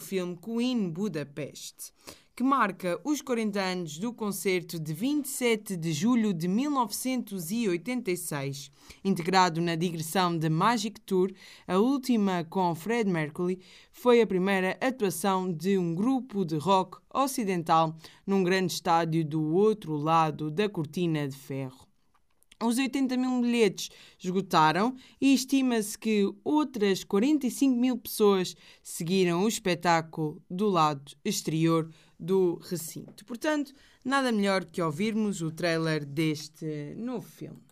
filme Queen Budapest, que marca os 40 anos do concerto de 27 de julho de 1986. Integrado na digressão de Magic Tour, a última com Freddie Mercury, foi a primeira atuação de um grupo de rock ocidental num grande estádio do outro lado da cortina de ferro. Os 80 mil bilhetes esgotaram e estima-se que outras 45 mil pessoas seguiram o espetáculo do lado exterior do recinto. Portanto, nada melhor que ouvirmos o trailer deste novo filme.